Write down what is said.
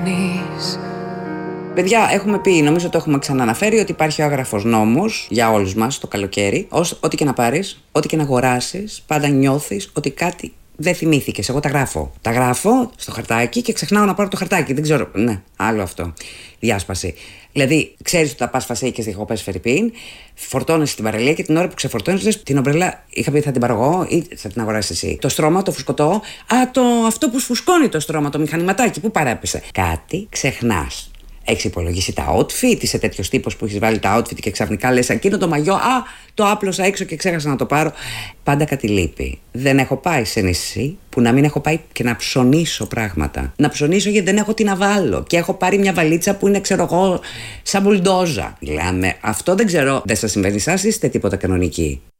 Παιδιά, έχουμε πει, νομίζω το έχουμε ξαναναφέρει, ότι υπάρχει ο άγραφος νόμος για όλους μας το καλοκαίρι. Ό,τι και να πάρεις, ό,τι και να αγοράσεις, πάντα νιώθεις ότι κάτι δεν θυμήθηκες. Εγώ τα γράφω. Τα γράφω στο χαρτάκι και ξεχνάω να πάρω το χαρτάκι. Δεν ξέρω. Ναι, άλλο αυτό. Διάσπαση. Δηλαδή, ξέρεις ότι θα πας φασέικες διακοπές Φερρυπίν, φορτώνεσαι την παραλία και την ώρα που ξεφορτώνεσαι, λες, την ομπρέλα είχα πει θα την πάρω εγώ ή θα την αγοράσεις εσύ. Το στρώμα, το φουσκωτό. Αυτό που σφουσκώνει το στρώμα, το μηχανηματάκι, πού παράπεσε. Κάτι ξεχνάς. Έχεις υπολογίσει τα outfit, είσαι τέτοιος τύπος που έχεις βάλει τα outfit και ξαφνικά λες εκείνο το μαγιό, το άπλωσα έξω και ξέχασα να το πάρω. Πάντα κάτι λείπει. Δεν έχω πάει σε νησί που να μην έχω πάει και να ψωνίσω πράγματα. Να ψωνίσω γιατί δεν έχω τι να βάλω. Και έχω πάρει μια βαλίτσα που είναι, ξέρω εγώ, σαν μπουλντόζα. Μιλάμε, αυτό δεν ξέρω, δεν σας συμβαίνει, σας είστε τίποτα κανονικοί.